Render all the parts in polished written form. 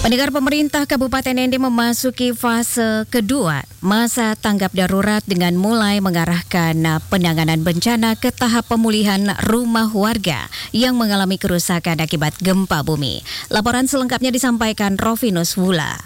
Pendengar, pemerintah Kabupaten Ende memasuki fase kedua masa tanggap darurat dengan mulai mengarahkan penanganan bencana ke tahap pemulihan rumah warga yang mengalami kerusakan akibat gempa bumi. Laporan selengkapnya disampaikan Rovinus Wula.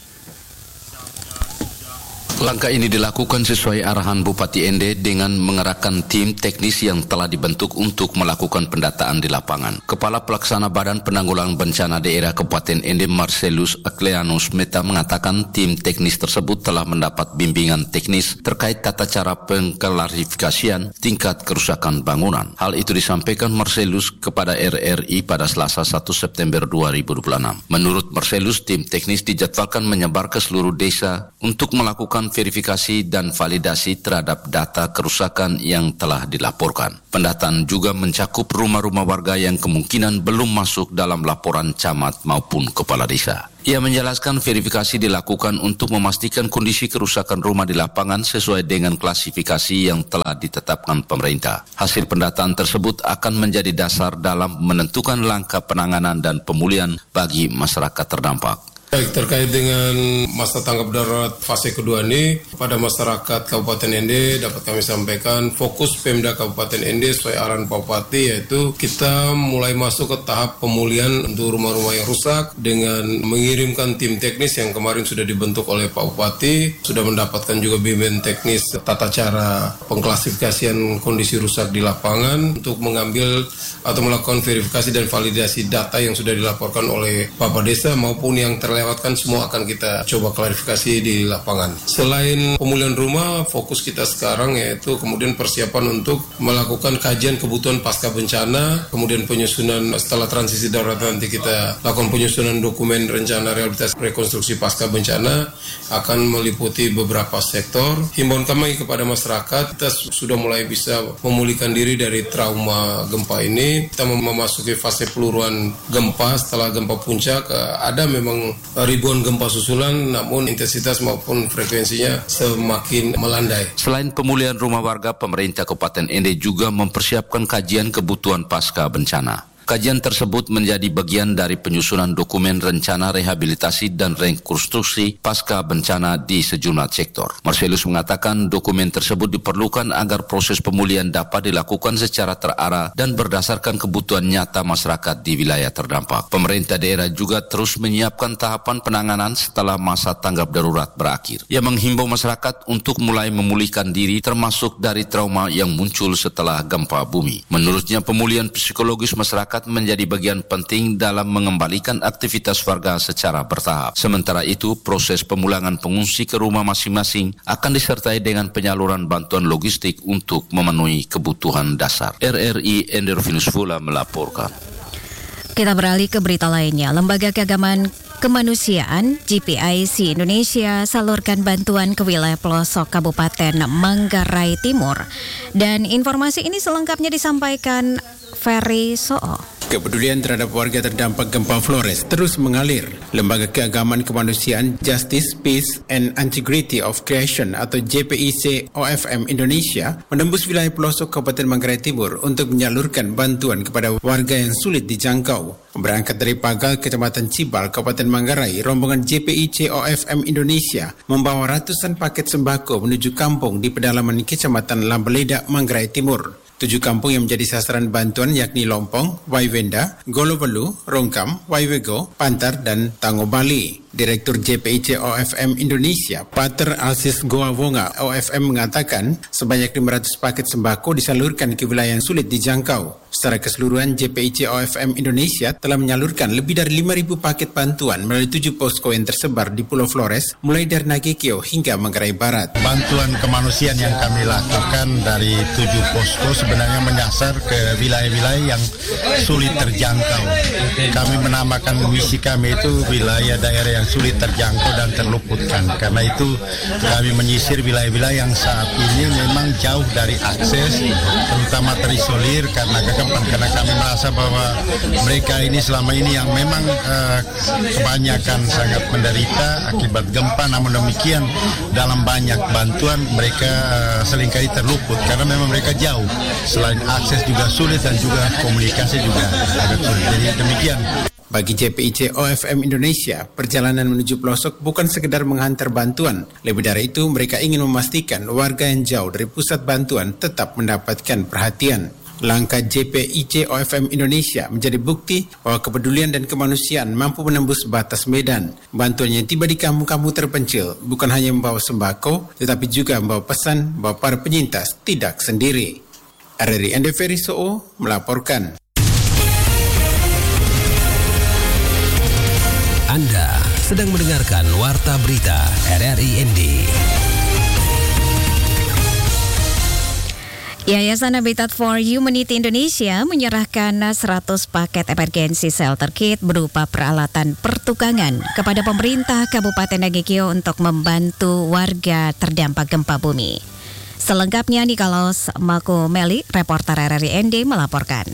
Langkah ini dilakukan sesuai arahan Bupati Ende dengan mengerahkan tim teknis yang telah dibentuk untuk melakukan pendataan di lapangan. Kepala Pelaksana Badan Penanggulangan Bencana Daerah Kabupaten Ende Marcelus Akleanus Meta mengatakan tim teknis tersebut telah mendapat bimbingan teknis terkait tata cara pengklarifikasian tingkat kerusakan bangunan. Hal itu disampaikan Marcelus kepada RRI pada Selasa 1 September 2026. Menurut Marcelus, tim teknis dijadwalkan menyebar ke seluruh desa untuk melakukan verifikasi dan validasi terhadap data kerusakan yang telah dilaporkan. Pendataan juga mencakup rumah-rumah warga yang kemungkinan belum masuk dalam laporan camat maupun kepala desa. Ia menjelaskan verifikasi dilakukan untuk memastikan kondisi kerusakan rumah di lapangan sesuai dengan klasifikasi yang telah ditetapkan pemerintah. Hasil pendataan tersebut akan menjadi dasar dalam menentukan langkah penanganan dan pemulihan bagi masyarakat terdampak. Baik, terkait dengan masa tanggap darurat fase kedua ini, pada masyarakat Kabupaten Ende dapat kami sampaikan fokus Pemda Kabupaten Ende sesuai arahan Pak Bupati, yaitu kita mulai masuk ke tahap pemulihan untuk rumah-rumah yang rusak dengan mengirimkan tim teknis yang kemarin sudah dibentuk oleh Pak Bupati, sudah mendapatkan juga bimbingan teknis tata cara pengklasifikasian kondisi rusak di lapangan untuk mengambil atau melakukan verifikasi dan validasi data yang sudah dilaporkan oleh Bapak Desa maupun yang terlewatkan, semua akan kita coba klarifikasi di lapangan. Selain pemulihan rumah, fokus kita sekarang yaitu kemudian persiapan untuk melakukan kajian kebutuhan pasca bencana, kemudian penyusunan setelah transisi darurat nanti kita lakukan penyusunan dokumen rencana rehabilitasi rekonstruksi pasca bencana akan meliputi beberapa sektor. Himbauan kami kepada masyarakat, kita sudah mulai bisa memulihkan diri dari trauma gempa ini. Kita memasuki fase peluruan gempa setelah gempa puncak. Ada memang ribuan gempa susulan, namun intensitas maupun frekuensinya semakin melandai. Selain pemulihan rumah warga, pemerintah Kabupaten Ende juga mempersiapkan kajian kebutuhan pasca bencana. Kajian tersebut menjadi bagian dari penyusunan dokumen rencana rehabilitasi dan rekonstruksi pasca bencana di sejumlah sektor. Marcelus mengatakan dokumen tersebut diperlukan agar proses pemulihan dapat dilakukan secara terarah dan berdasarkan kebutuhan nyata masyarakat di wilayah terdampak. Pemerintah daerah juga terus menyiapkan tahapan penanganan setelah masa tanggap darurat berakhir. Ia menghimbau masyarakat untuk mulai memulihkan diri termasuk dari trauma yang muncul setelah gempa bumi. Menurutnya, pemulihan psikologis masyarakat menjadi bagian penting dalam mengembalikan aktivitas warga secara bertahap. Sementara itu, proses pemulangan pengungsi ke rumah masing-masing akan disertai dengan penyaluran bantuan logistik untuk memenuhi kebutuhan dasar. RRI Ende Rovinus Wula melaporkan. Kita beralih ke berita lainnya. Lembaga Keagamaan Kemanusiaan GPIC Indonesia salurkan bantuan ke wilayah pelosok Kabupaten Manggarai Timur. Dan informasi ini selengkapnya disampaikan Ferry Soo. Kepedulian terhadap warga terdampak gempa Flores terus mengalir. Lembaga Keagamaan Kemanusiaan Justice, Peace and Integrity of Creation atau JPIC OFM Indonesia menembus wilayah pelosok Kabupaten Manggarai Timur untuk menyalurkan bantuan kepada warga yang sulit dijangkau. Berangkat dari Pagal, Kecamatan Cibal, Kabupaten Manggarai, rombongan JPIC OFM Indonesia membawa ratusan paket sembako menuju kampung di pedalaman Kecamatan Lambeleda, Manggarai Timur. 7 kampung yang menjadi sasaran bantuan yakni Lompong, Waiwenda, Golowelu, Rongkam, Waiwego, Pantar, dan Tangobali. Direktur JPIC OFM Indonesia, Pater Alsis Goawonga OFM mengatakan sebanyak 500 paket sembako disalurkan ke wilayah yang sulit dijangkau. Secara keseluruhan, JPIC OFM Indonesia telah menyalurkan lebih dari 5.000 paket bantuan melalui 7 posko yang tersebar di Pulau Flores, mulai dari Nagekeo hingga Manggarai Barat. Bantuan kemanusiaan yang kami lakukan dari 7 posko sebenarnya menyasar ke wilayah-wilayah yang sulit terjangkau. Kami menamakan misi kami itu wilayah daerah yang sulit terjangkau dan terluputkan. Karena itu kami menyisir wilayah-wilayah yang saat ini memang jauh dari akses, terutama terisolir karena kami merasa bahwa mereka ini selama ini yang memang kebanyakan sangat menderita akibat gempa. Namun demikian dalam banyak bantuan mereka seringkali terluput karena memang mereka jauh. Selain akses juga sulit dan juga komunikasi juga agak sulit. Jadi demikian. Bagi JPIC OFM Indonesia, perjalanan menuju pelosok bukan sekedar menghantar bantuan. Lebih dari itu, mereka ingin memastikan warga yang jauh dari pusat bantuan tetap mendapatkan perhatian. Langkah JPIC OFM Indonesia menjadi bukti bahwa kepedulian dan kemanusiaan mampu menembus batas medan. Bantuan yang tiba di kampung-kampung terpencil bukan hanya membawa sembako, tetapi juga membawa pesan bahwa para penyintas tidak sendiri. RRI Ende Ferisoo melaporkan. Anda sedang mendengarkan Warta Berita RRI ND. Yayasan Habitat for Humanity Indonesia menyerahkan 100 paket emergency shelter kit berupa peralatan pertukangan kepada pemerintah Kabupaten Nagekeo untuk membantu warga terdampak gempa bumi. Selengkapnya Nikolaus Makumeli, reporter RRI ND melaporkan.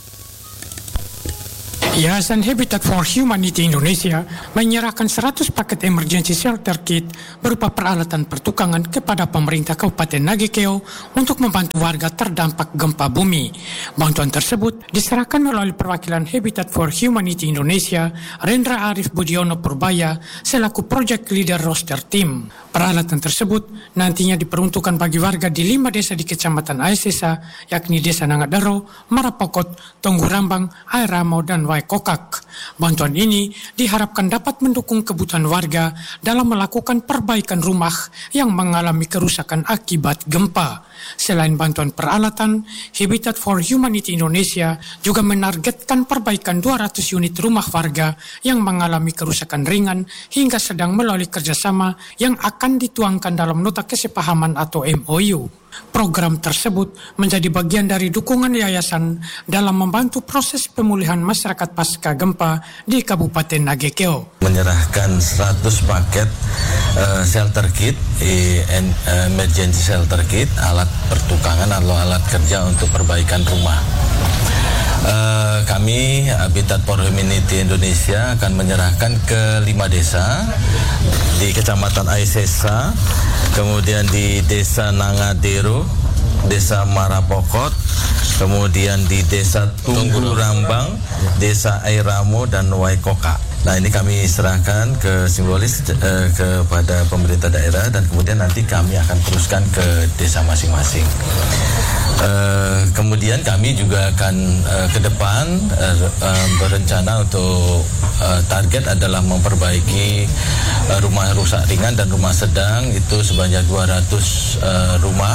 Yayasan Habitat for Humanity Indonesia menyerahkan 100 paket emergency shelter kit berupa peralatan pertukangan kepada pemerintah Kabupaten Nagekeo untuk membantu warga terdampak gempa bumi. Bantuan tersebut diserahkan melalui perwakilan Habitat for Humanity Indonesia, Rendra Arif Budiono Purbaya, selaku Project Leader Roster Team. Peralatan tersebut nantinya diperuntukkan bagi warga di 5 desa di Kecamatan Aesesa, yakni Desa Nangadaro, Marapokot, Tongurambang, Airamo, dan Waikokak. Bantuan ini diharapkan dapat mendukung kebutuhan warga dalam melakukan perbaikan rumah yang mengalami kerusakan akibat gempa. Selain bantuan peralatan, Habitat for Humanity Indonesia juga menargetkan perbaikan 200 unit rumah warga yang mengalami kerusakan ringan hingga sedang melalui kerjasama yang akan dituangkan dalam nota kesepahaman atau MOU. Program tersebut menjadi bagian dari dukungan yayasan dalam membantu proses pemulihan masyarakat pasca gempa di Kabupaten Nagekeo. Menyerahkan 100 paket shelter kit, emergency shelter kit, alat pertukangan atau alat kerja untuk perbaikan rumah. Kami Habitat for Humanity Indonesia akan menyerahkan ke 5 desa di Kecamatan Aesesa, kemudian di Desa Nangadero, Desa Marapokot, kemudian di Desa Tungurambang, Desa Airamo, dan Waikoka. Nah, ini kami serahkan ke simbolis kepada pemerintah daerah dan kemudian nanti kami akan teruskan ke desa masing-masing. Kemudian kami juga akan ke depan berencana untuk target adalah memperbaiki rumah rusak ringan dan rumah sedang itu sebanyak 200 rumah.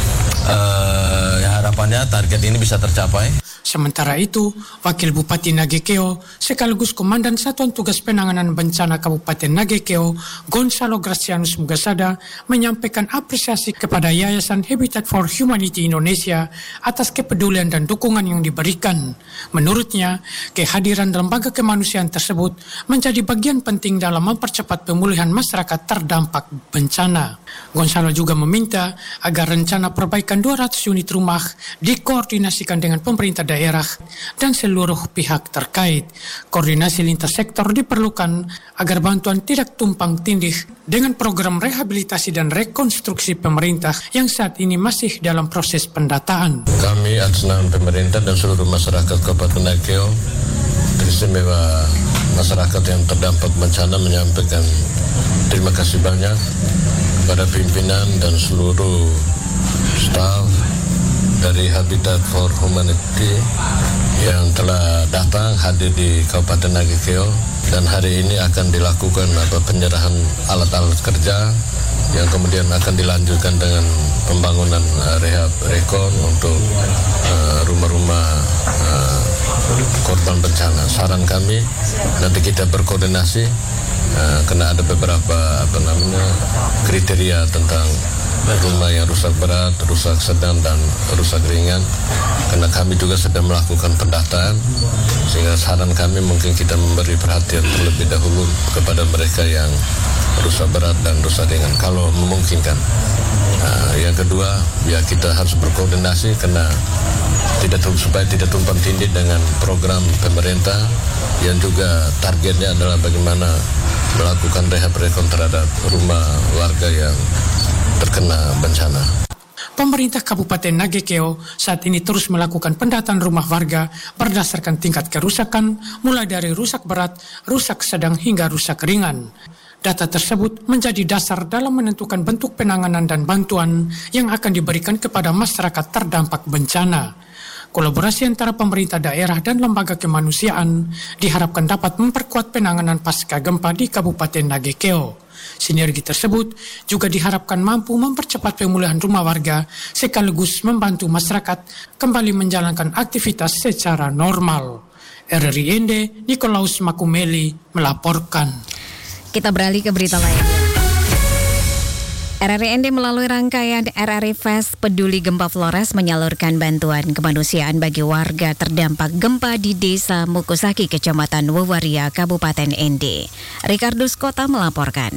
Harapannya target ini bisa tercapai. Sementara itu, Wakil Bupati Nagekeo sekaligus Komandan Satuan Tugas Penanganan Bencana Kabupaten Nagekeo, Gonzalo Gracianus Mugasada, menyampaikan apresiasi kepada Yayasan Habitat for Humanity Indonesia atas kepedulian dan dukungan yang diberikan. Menurutnya, kehadiran lembaga kemanusiaan tersebut menjadi bagian penting dalam mempercepat pemulihan masyarakat terdampak bencana. Gonzalo juga meminta agar rencana perbaikan 200 unit rumah dikoordinasikan dengan pemerintah daerah dan seluruh pihak terkait. Koordinasi lintas sektor diperlukan agar bantuan tidak tumpang tindih dengan program rehabilitasi dan rekonstruksi pemerintah yang saat ini masih dalam proses pendataan. Kami atas nama pemerintah dan seluruh masyarakat Kabupaten Nagekeo, teristimewa masyarakat yang terdampak bencana, menyampaikan terima kasih banyak kepada pimpinan dan seluruh staf dari Habitat for Humanity yang telah datang hadir di Kabupaten Nagekeo, dan hari ini akan dilakukan penyerahan alat-alat kerja yang kemudian akan dilanjutkan dengan pembangunan rehab rekon untuk rumah-rumah korban bencana. Saran kami nanti kita berkoordinasi karena ada beberapa kriteria tentang rumah yang rusak berat, rusak sedang, dan rusak ringan. Karena kami juga sedang melakukan pendataan, sehingga saran kami mungkin kita memberi perhatian terlebih dahulu kepada mereka yang rusak berat dan rusak ringan kalau memungkinkan. Yang kedua, ya kita harus berkoordinasi karena supaya tidak tumpang tindih dengan program pemerintah yang juga targetnya adalah bagaimana melakukan rehab rekon terhadap rumah warga yang terkena bencana. pemerintah Kabupaten Nagekeo saat ini terus melakukan pendataan rumah warga berdasarkan tingkat kerusakan, mulai dari rusak berat, rusak sedang hingga rusak ringan. Data tersebut menjadi dasar dalam menentukan bentuk penanganan dan bantuan yang akan diberikan kepada masyarakat terdampak bencana. Kolaborasi antara pemerintah daerah dan lembaga kemanusiaan diharapkan dapat memperkuat penanganan pasca gempa di Kabupaten Nagekeo. Sinergi tersebut juga diharapkan mampu mempercepat pemulihan rumah warga sekaligus membantu masyarakat kembali menjalankan aktivitas secara normal. RRI Ende, Nikolaus Makumeli melaporkan. Kita beralih ke berita lain. RRI Ende melalui rangkaian RRI Fest Peduli Gempa Flores menyalurkan bantuan kemanusiaan bagi warga terdampak gempa di Desa Mukusaki, Kecamatan Wewaria, Kabupaten Ende. Ricardus Kota melaporkan.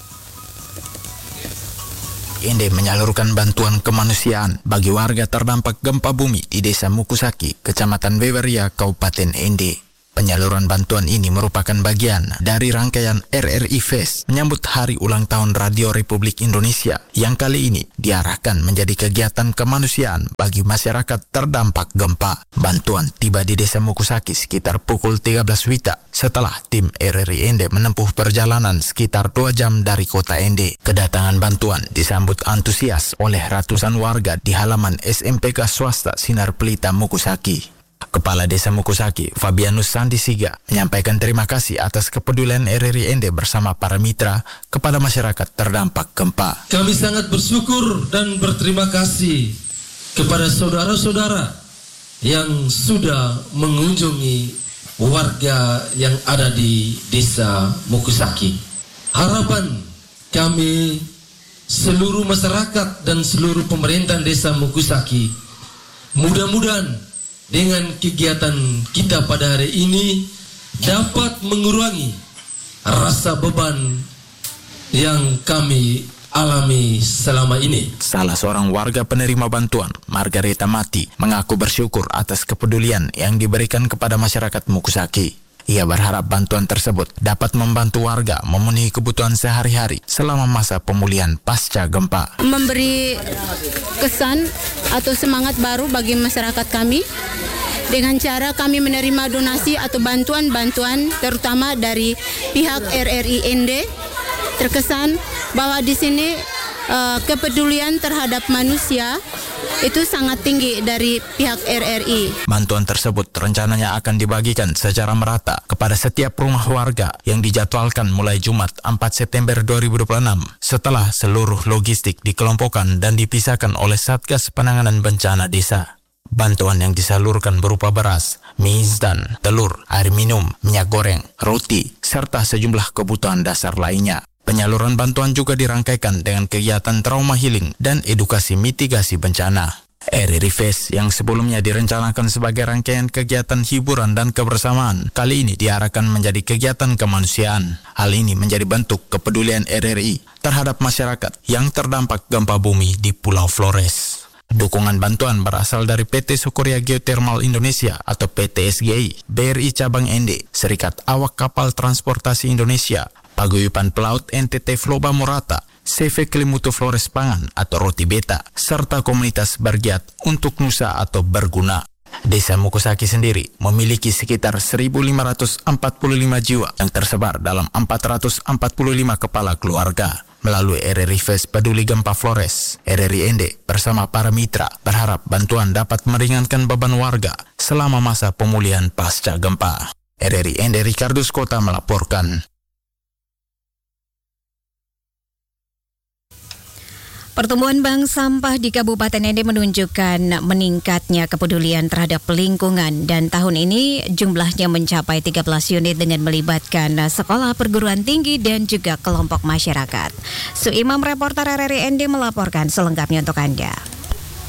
Ende menyalurkan bantuan kemanusiaan bagi warga terdampak gempa bumi di Desa Mukusaki, Kecamatan Wewaria, Kabupaten Ende. Penyaluran bantuan ini merupakan bagian dari rangkaian RRI Fest menyambut Hari Ulang Tahun Radio Republik Indonesia yang kali ini diarahkan menjadi kegiatan kemanusiaan bagi masyarakat terdampak gempa. Bantuan tiba di Desa Mukusaki sekitar pukul 13 WITA setelah tim RRI Ende menempuh perjalanan sekitar 2 jam dari kota Ende. Kedatangan bantuan disambut antusias oleh ratusan warga di halaman SMPK swasta Sinar Pelita Mukusaki. Kepala Desa Mukusaki, Fabianus Sandisiga, menyampaikan terima kasih atas kepedulian RRI Ende bersama para mitra kepada masyarakat terdampak gempa. Kami sangat bersyukur dan berterima kasih kepada saudara-saudara yang sudah mengunjungi warga yang ada di Desa Mukusaki. Harapan kami seluruh masyarakat dan seluruh pemerintahan Desa Mukusaki, mudah-mudahan dengan kegiatan kita pada hari ini dapat mengurangi rasa beban yang kami alami selama ini. Salah seorang warga penerima bantuan, Margareta Mati, mengaku bersyukur atas kepedulian yang diberikan kepada masyarakat Mukusaki. Ia berharap bantuan tersebut dapat membantu warga memenuhi kebutuhan sehari-hari selama masa pemulihan pasca gempa. Memberi kesan atau semangat baru bagi masyarakat kami dengan cara kami menerima donasi atau bantuan-bantuan terutama dari pihak RRI Ende. Terkesan bahwa di sini kepedulian terhadap manusia itu sangat tinggi dari pihak RRI. Bantuan tersebut rencananya akan dibagikan secara merata kepada setiap rumah warga yang dijadwalkan mulai Jumat 4 September 2026 setelah seluruh logistik dikelompokkan dan dipisahkan oleh Satgas Penanganan Bencana Desa. Bantuan yang disalurkan berupa beras, mie instan, telur, air minum, minyak goreng, roti, serta sejumlah kebutuhan dasar lainnya. Penyaluran bantuan juga dirangkaikan dengan kegiatan trauma healing dan edukasi mitigasi bencana. RRI Fest yang sebelumnya direncanakan sebagai rangkaian kegiatan hiburan dan kebersamaan, kali ini diarahkan menjadi kegiatan kemanusiaan. Hal ini menjadi bentuk kepedulian RRI terhadap masyarakat yang terdampak gempa bumi di Pulau Flores. Dukungan bantuan berasal dari PT Sukoria Geothermal Indonesia atau PT SGI, BRI Cabang Ende, Serikat Awak Kapal Transportasi Indonesia, Paguyuban Pelaut NTT Floba Morata, CV Kelimutu Flores Pangan atau Roti Beta, serta komunitas bergiat untuk Nusa atau berguna. Desa Mukusaki sendiri memiliki sekitar 1.545 jiwa yang tersebar dalam 445 kepala keluarga. Melalui RRI Fest Peduli Gempa Flores, RRI Ende bersama para mitra berharap bantuan dapat meringankan beban warga selama masa pemulihan pasca gempa. RRI Ende Ricardus Kota melaporkan. Pertumbuhan bank sampah di Kabupaten Ende menunjukkan meningkatnya kepedulian terhadap lingkungan dan tahun ini jumlahnya mencapai 13 unit dengan melibatkan sekolah perguruan tinggi dan juga kelompok masyarakat. Suimam reporter RRI Ende melaporkan selengkapnya untuk Anda.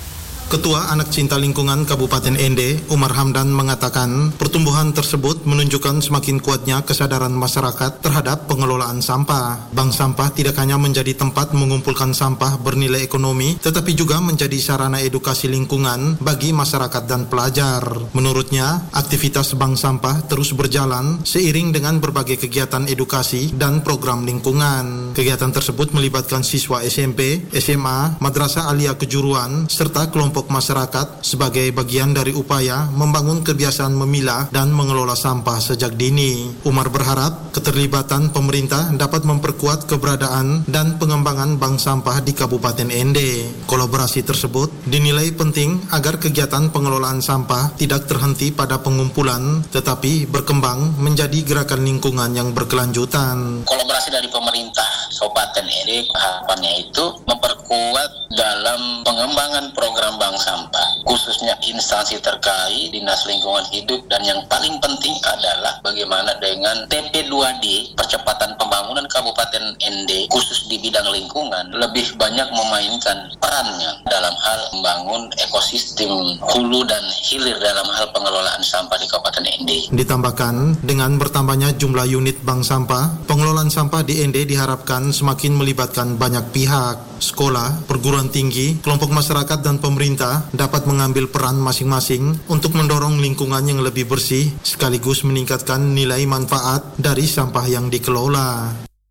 Ketua Anak Cinta Lingkungan Kabupaten Ende, Umar Hamdan mengatakan pertumbuhan tersebut menunjukkan semakin kuatnya kesadaran masyarakat terhadap pengelolaan sampah. Bank sampah tidak hanya menjadi tempat mengumpulkan sampah bernilai ekonomi, tetapi juga menjadi sarana edukasi lingkungan bagi masyarakat dan pelajar. Menurutnya, aktivitas bank sampah terus berjalan seiring dengan berbagai kegiatan edukasi dan program lingkungan. Kegiatan tersebut melibatkan siswa SMP, SMA, Madrasah Alia Kejuruan, serta kelompok masyarakat sebagai bagian dari upaya membangun kebiasaan memilah dan mengelola sampah sejak dini. Umar berharap keterlibatan pemerintah dapat memperkuat keberadaan dan pengembangan bank sampah di Kabupaten Ende. Kolaborasi tersebut dinilai penting agar kegiatan pengelolaan sampah tidak terhenti pada pengumpulan, tetapi berkembang menjadi gerakan lingkungan yang berkelanjutan. Kolaborasi dari pemerintah Kabupaten Ende harapannya itu memperkuat dalam pengembangan program bank sampah, khususnya instansi terkait, Dinas Lingkungan Hidup, dan yang paling penting adalah bagaimana dengan TP2D, percepatan pembangunan Kabupaten Ende, khusus di bidang lingkungan, lebih banyak memainkan perannya dalam hal membangun ekosistem hulu dan hilir dalam hal pengelolaan sampah di Kabupaten Ende. Ditambahkan, dengan bertambahnya jumlah unit bank sampah, pengelolaan sampah di Ende diharapkan semakin melibatkan banyak pihak. Sekolah, perguruan tinggi, kelompok masyarakat dan pemerintah dapat mengambil peran masing-masing untuk mendorong lingkungan yang lebih bersih sekaligus meningkatkan nilai manfaat dari sampah yang dikelola.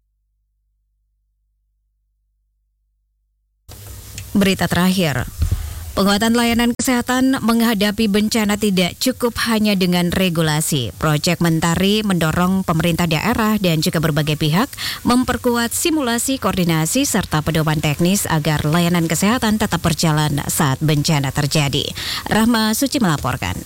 Berita terakhir. Penguatan layanan kesehatan menghadapi bencana tidak cukup hanya dengan regulasi. Proyek Mentari mendorong pemerintah daerah dan juga berbagai pihak memperkuat simulasi, koordinasi, serta pedoman teknis agar layanan kesehatan tetap berjalan saat bencana terjadi. Rahma Suci melaporkan.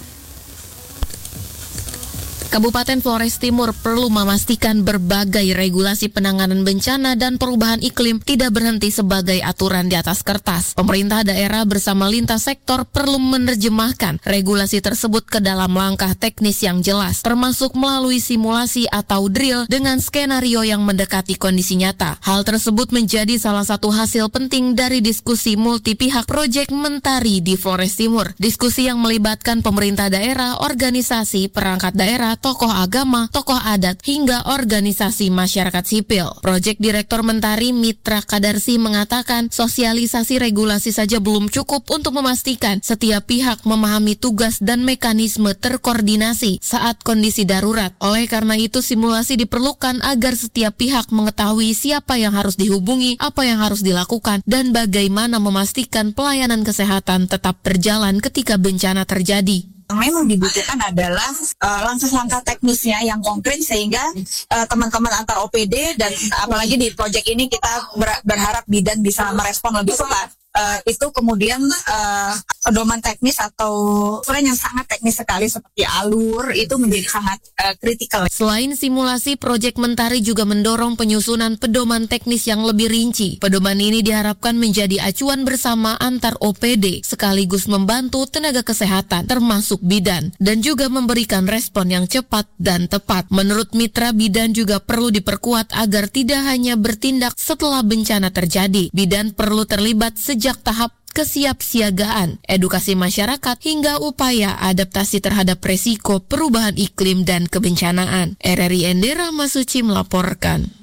Kabupaten Flores Timur perlu memastikan berbagai regulasi penanganan bencana dan perubahan iklim tidak berhenti sebagai aturan di atas kertas. Pemerintah daerah bersama lintas sektor perlu menerjemahkan regulasi tersebut ke dalam langkah teknis yang jelas, termasuk melalui simulasi atau drill dengan skenario yang mendekati kondisi nyata. Hal tersebut menjadi salah satu hasil penting dari diskusi multi pihak Proyek Mentari di Flores Timur. Diskusi yang melibatkan pemerintah daerah, organisasi, perangkat daerah, tokoh agama, tokoh adat, hingga organisasi masyarakat sipil. Proyek Direktur Mentari Mitra Kadarsi mengatakan sosialisasi regulasi saja belum cukup untuk memastikan setiap pihak memahami tugas dan mekanisme terkoordinasi saat kondisi darurat. Oleh karena itu, simulasi diperlukan agar setiap pihak mengetahui siapa yang harus dihubungi, apa yang harus dilakukan, dan bagaimana memastikan pelayanan kesehatan tetap berjalan ketika bencana terjadi. Memang dibutuhkan adalah langkah-langkah teknisnya yang konkret sehingga teman-teman antar OPD dan apalagi di proyek ini kita berharap bidan bisa merespon lebih cepat. Itu kemudian pedoman teknis atau yang sangat teknis sekali seperti alur itu menjadi sangat kritikal. Selain simulasi, Proyek Mentari juga mendorong penyusunan pedoman teknis yang lebih rinci. Pedoman ini diharapkan menjadi acuan bersama antar OPD sekaligus membantu tenaga kesehatan termasuk bidan dan juga memberikan respon yang cepat dan tepat. Menurut Mitra, bidan juga perlu diperkuat agar tidak hanya bertindak setelah bencana terjadi. Bidan perlu terlibat sejak tahap kesiapsiagaan, edukasi masyarakat, hingga upaya adaptasi terhadap resiko perubahan iklim dan kebencanaan. RRI Ende, Rahma Suci melaporkan.